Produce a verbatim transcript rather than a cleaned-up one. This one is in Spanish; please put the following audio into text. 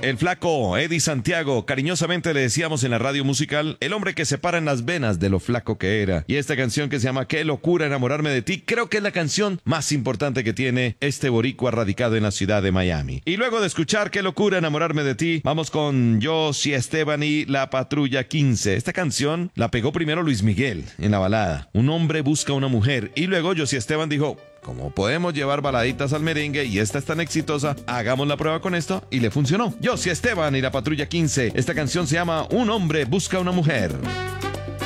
El flaco Eddie Santiago, cariñosamente le decíamos en la radio musical, el hombre que se para en las venas de lo flaco que era. Y esta canción que se llama Qué locura enamorarme de ti, creo que es la canción más importante que tiene este boricua radicado en la ciudad de Miami. Y luego de escuchar Qué locura enamorarme de ti, vamos con Josie Esteban y La Patrulla quince. Esta canción la pegó primero Luis Miguel en la balada, Un hombre busca una mujer, y luego Josie Esteban dijo, como podemos llevar baladitas al merengue y esta es tan exitosa, hagamos la prueba con esto, y le funcionó. Josie Esteban y La Patrulla quince. Esta canción se llama Un hombre busca una mujer.